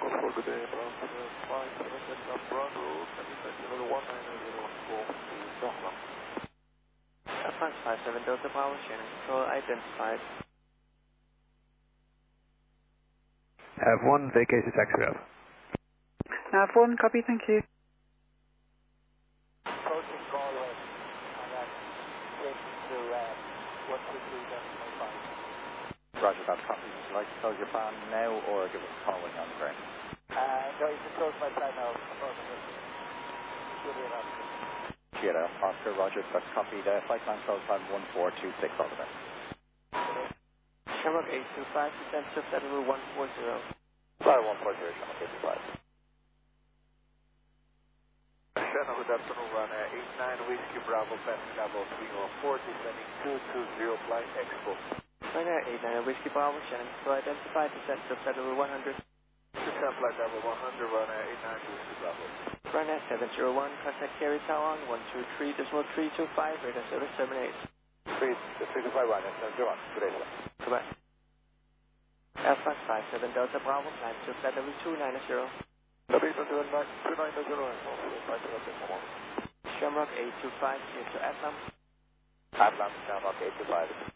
Good day, Bravo 57 Delta Bravo, can you take another 19014 to Dockland? France 57 Delta Bravo, Shannon Control identified. Have one vacated taxi off. Nav 1, copy, thank you. Approaching Galway, and then taking to 123.5. Roger that, copy. Would you like to close your plan now or give us a call when you're on the ground? No, you can close my plan now. Sierra, Oscar, Roger, that's copy. The flight plan close plan 1426, all the best. Shamrock 825, descent to Federal 140. Flight 140, Shamrock 825. Shannon, good afternoon, run 89 Whiskey Bravo, passing level 314, descending 220, flight Expo. Ryanair 89 Whiskey Bravo, Shannon Control identified, descent to Federal 100. Descent flight level 100, run 89 Whiskey Bravo. Ryanair 701, contact Kerry Tower 123.325, radar service terminate. 325 Ryanair 701, good day, sir. Goodbye. Air France 57 Delta Bravo, climb to Federal 290. Shamrock 825, clear to Atlam. Atlam, Shamrock 825.